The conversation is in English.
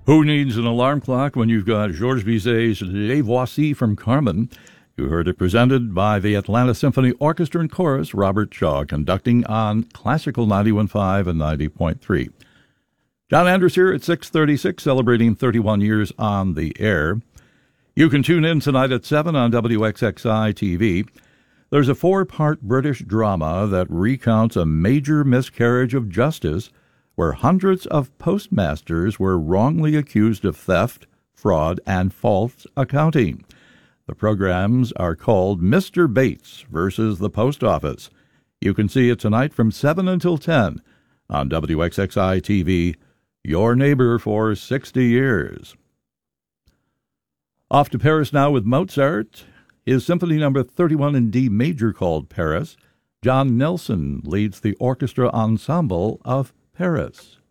Who needs an alarm clock when you've got Georges Bizet's Les Voici from Carmen? You heard it presented by the Atlanta Symphony Orchestra and Chorus, Robert Shaw, conducting on Classical 91.5 and 90.3. John Andrews here at 6:36, celebrating 31 years on the air. You can tune in tonight at 7 on WXXI TV. There's a 4-part British drama that recounts a major miscarriage of justice where hundreds of postmasters were wrongly accused of theft, fraud, and false accounting. The programs are called Mr. Bates versus the Post Office. You can see it tonight from 7 until 10 on WXXI TV, your neighbor for 60 years. Off to Paris now with Mozart. His Symphony No. 31 in D major called Paris. John Nelson leads the orchestra ensemble of Paris.